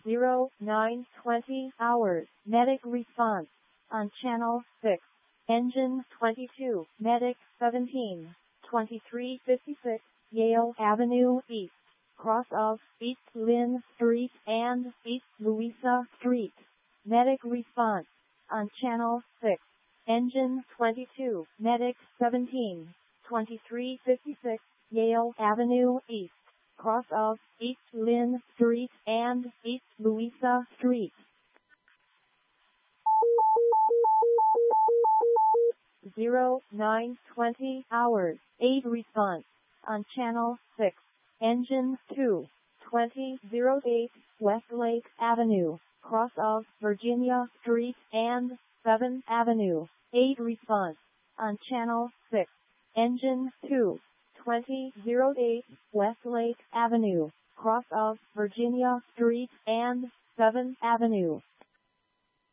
0920 hours. Medic response on channel 6. Engine 22. Medic 17. 2356 Yale Avenue East. Cross of East Lynn Street and East Louisa Street. Medic response on channel 6. Engine 22. Medic 17. 2356 Yale Avenue East. Cross of East Lynn Street and East Louisa Street. 0920 hours. 8 response on channel 6. Engine 2. 2008 Westlake Avenue. Cross of Virginia Street and 7th Avenue. 8 response on channel 6. Engine 2. 2008 Westlake Avenue. Cross of Virginia Street and 7th Avenue.